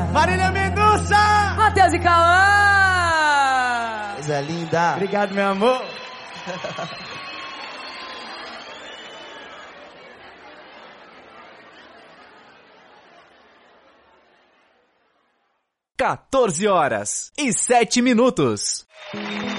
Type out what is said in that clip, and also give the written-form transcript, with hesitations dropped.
Marília Mendonça! Matheus e Cauã! Coisa linda. Obrigado, meu amor. 14 horas e 7 minutos.